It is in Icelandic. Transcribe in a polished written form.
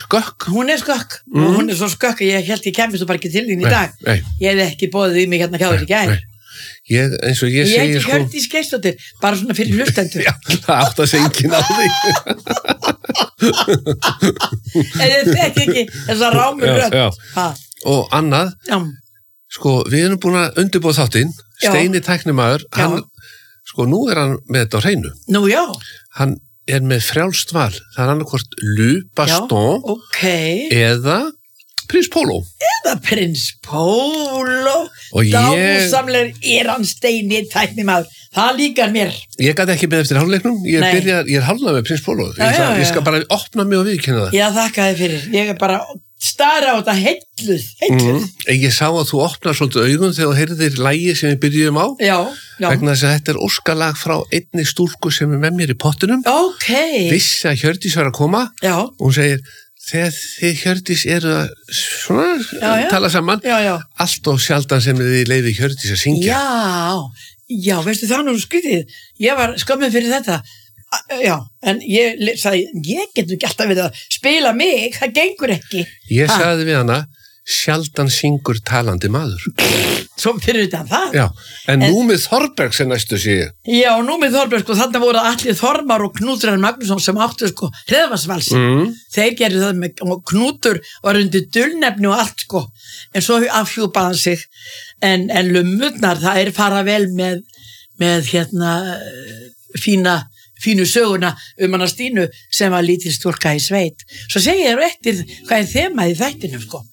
skökk. Hún skökk og hún svo skökk að ég held ég kemist þú bara ekki til þín í dag. Ég hef ekki boðið í mig hérna hjá þér í gær. Eins og ég segi heiti Hjördís Geirsdóttir, bara svona fyrir hlustendur. Já, það átt að segja enginn á því. En ég þekki ekki þessa rámur rödd. Og annað, sko, við erum búin að undirbúa þáttinn, Steini tæknimaður, hann, sko, nú hann með þetta á hreinu. Nú, já. Hann með frjálst val, það annarkvort Lu Baston eða Prins Pólo. Eða Prins Pólo. Og dásamlegur hann Steini tæknimaður. Það líkar mér. Ég gat ekki beðið eftir hálfleiknum. Ég er hálfnað með Prins Pólo. Ég skal bara opna mig og viðkynna það. Já, þakka þér fyrir. Ég bara stara á þetta heilluð. Ég sá að þú opnar svolítið augun þegar þú heyrðir lagið sem við byrjuðum á. Já. Vegna þess að þetta er óskalag frá einni stúlku sem er með mér í pottunum. Vissi að Hjördís var að koma. Já. Og hún segir, þegar þið Hjördís eru að svona tala saman, allt og sjaldan sem þið leyfi Hjördís að syngja. Já, veistu það nú skrítið. Ég var skömmin fyrir þetta. Já, en ég sagði, ég getur ekki alltaf verið að spila mig, það gengur ekki. Ég sagði við hana, sjaldan syngur talandi maður. Svo fyrir þetta það. Já, en Númið Þorbergs er næstu síðu. Já, Númið Þorbergs, sko, þannig voru allir Þormar og Knútur Magnússon sem áttu, sko, hreðvarsvalsin. Þeir gerðu það með, og Knútur var undir dulnefni og allt, sko. En svo afhjúpaði hann sig. En Lummurnar, það fara vel með hérna, fínu söguna hana Stínu sem var lítil stúlka í sveit. Svo segi ég eftir hvað þemað í þættinum, sko.